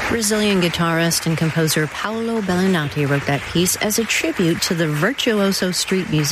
Brazilian guitarist and composer Paulo Bellinati wrote that piece as a tribute to the virtuoso street musician